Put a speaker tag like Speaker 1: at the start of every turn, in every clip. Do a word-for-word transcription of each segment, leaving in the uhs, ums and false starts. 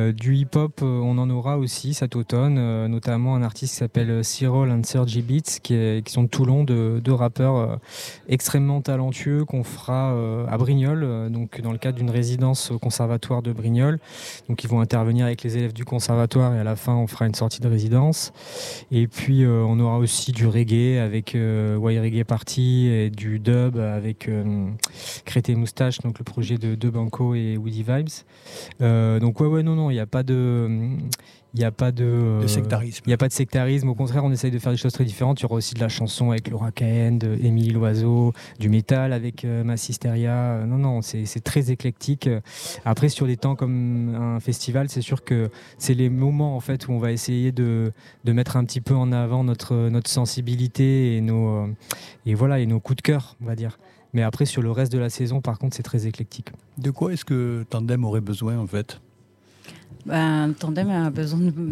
Speaker 1: Euh, du hip-hop, euh, on en aura aussi cet automne, euh, notamment un artiste qui s'appelle Cyril and Sergi Beats, qui, est, qui sont de Toulon, deux de rappeurs euh, extrêmement talentueux qu'on fera euh, à Brignoles, euh, donc dans le cadre d'une résidence au conservatoire de Brignoles. Donc ils vont intervenir avec les élèves du conservatoire et à la fin on fera une sortie de résidence. Et puis euh, on aura aussi du reggae avec euh, Why Reggae Party et du dub avec euh, Crété Moustache, donc le projet de De Banco et Woody Vibes. Euh, donc ouais ouais non non, il n'y a pas de il n'y a pas de, euh,
Speaker 2: de sectarisme.
Speaker 1: Il n'y a pas de sectarisme. Au contraire, on essaye de faire des choses très différentes. Il y aura aussi de la chanson avec Laura Cahen, de Émilie Loiseau, du métal avec euh, Massisteria. Euh, non, non, c'est, c'est très éclectique. Après, sur des temps comme un festival, c'est sûr que c'est les moments en fait où on va essayer de, de mettre un petit peu en avant notre, notre sensibilité et nos, euh, et voilà, et nos coups de cœur, on va dire. Mais après, sur le reste de la saison, par contre, c'est très éclectique.
Speaker 2: De quoi est-ce que Tandem aurait besoin en fait ?
Speaker 3: Ben, Tandem a besoin de...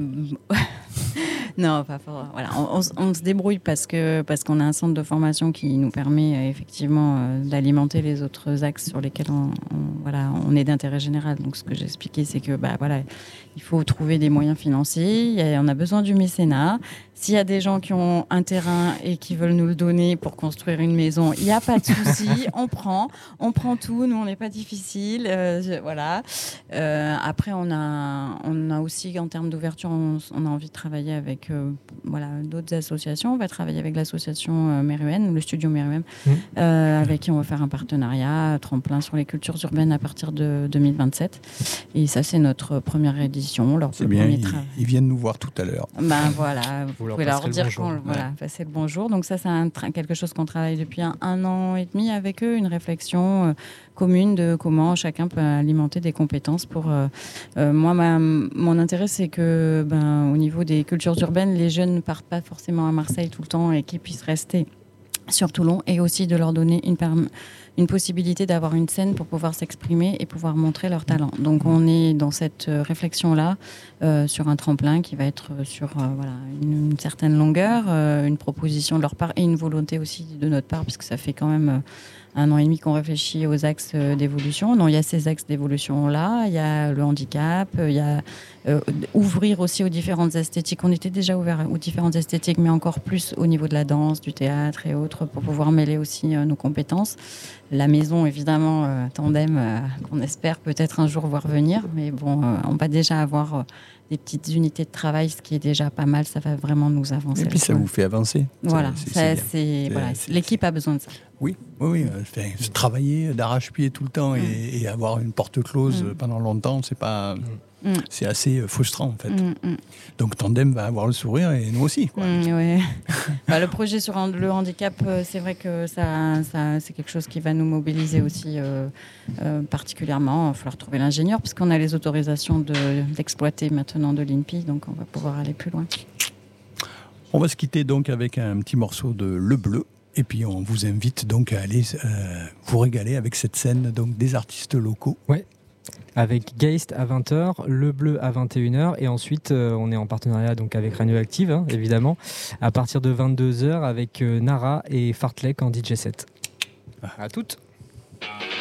Speaker 3: non, pas fort. Voilà, on, on, on se débrouille parce que parce qu'on a un centre de formation qui nous permet euh, effectivement euh, d'alimenter les autres axes sur lesquels on, on, voilà, on est d'intérêt général. Donc ce que j'ai expliqué, c'est que bah, voilà, il faut trouver des moyens financiers, et on a besoin du mécénat. S'il y a des gens qui ont un terrain et qui veulent nous le donner pour construire une maison, il n'y a pas de souci, on prend, on prend tout. Nous, on n'est pas difficile, euh, je, voilà. Euh, après, on a, on a aussi en termes d'ouverture, on, on a envie de travailler avec, euh, voilà, d'autres associations. On va travailler avec l'association euh, Meruem, le studio Meruem, mmh. euh, avec qui on va faire un partenariat tremplin sur les cultures urbaines à partir de deux mille vingt-sept. Et ça, c'est notre première édition. Leur
Speaker 2: c'est bien. Ils, ils viennent nous voir tout à l'heure.
Speaker 3: Ben voilà. Vous pouvez leur dire quand,
Speaker 1: ouais.
Speaker 3: voilà, passer le bonjour. Donc ça, c'est un, quelque chose qu'on travaille depuis un, un an et demi avec eux, une réflexion euh, commune de comment chacun peut alimenter des compétences. Pour euh, euh, moi, ma, mon intérêt, c'est que, ben, au niveau des cultures urbaines, les jeunes ne partent pas forcément à Marseille tout le temps et qu'ils puissent rester sur Toulon, et aussi de leur donner une perm- une possibilité d'avoir une scène pour pouvoir s'exprimer et pouvoir montrer leur talent. Donc on est dans cette réflexion-là euh, sur un tremplin qui va être sur euh, voilà, une, une certaine longueur, euh, une proposition de leur part et une volonté aussi de notre part, puisque ça fait quand même euh, un an et demi qu'on réfléchit aux axes euh, d'évolution. Donc il y a ces axes d'évolution-là, il y a le handicap, il y a euh, ouvrir aussi aux différentes esthétiques. On était déjà ouvert aux différentes esthétiques, mais encore plus au niveau de la danse, du théâtre et autres, pour pouvoir mêler aussi euh, nos compétences. La maison, évidemment, euh, Tandem, euh, qu'on espère peut-être un jour voir venir. Mais bon, euh, on va déjà avoir euh, des petites unités de travail, ce qui est déjà pas mal. Ça va vraiment nous avancer.
Speaker 2: Et puis ça vous fait avancer.
Speaker 3: Voilà,
Speaker 2: c'est,
Speaker 3: ça,
Speaker 2: c'est
Speaker 3: c'est, voilà
Speaker 2: c'est,
Speaker 3: l'équipe a besoin de ça.
Speaker 2: Oui, oui, oui. Euh, fait, travailler d'arrache-pied tout le temps mmh. et, et avoir une porte close mmh. pendant longtemps, c'est pas... Mmh. Mmh. C'est assez frustrant en fait. Mmh, mmh. Donc Tandem va avoir le sourire et nous aussi. Quoi.
Speaker 3: Mmh, ouais. bah, le projet sur le handicap, c'est vrai que ça, ça, c'est quelque chose qui va nous mobiliser aussi euh, euh, particulièrement. Il va falloir trouver l'ingénieur parce qu'on a les autorisations de, d'exploiter maintenant de l'I N P I, donc on va pouvoir aller plus loin.
Speaker 2: On va se quitter donc avec un petit morceau de Le Bleu. Et puis on vous invite donc à aller euh, vous régaler avec cette scène donc, des artistes locaux.
Speaker 1: Ouais. Avec Geist à vingt heures, Le Bleu à vingt et une heures, et ensuite euh, on est en partenariat donc avec Radioactive, hein, évidemment, à partir de vingt-deux heures avec euh, Nara et Fartlek en D J set.
Speaker 2: À toutes.